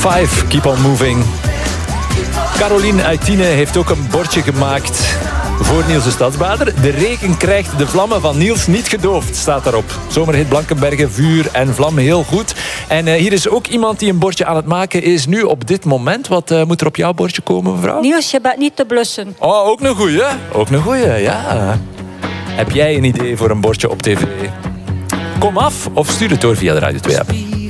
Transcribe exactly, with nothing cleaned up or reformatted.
Five, Keep on Moving. Caroline uit Tiene heeft ook een bordje gemaakt voor Niels de Stadsbader. De regen krijgt de vlammen van Niels niet gedoofd, staat daarop. Zomerhit Blankenbergen, vuur en vlammen, heel goed. En uh, hier is ook iemand die een bordje aan het maken is nu op dit moment. Wat uh, moet er op jouw bordje komen, mevrouw? Niels, je bent niet te blussen. Oh, ook een goeie. Ook een goeie, ja. Heb jij een idee voor een bordje op tv? Kom af of stuur het door via de Radio twee app.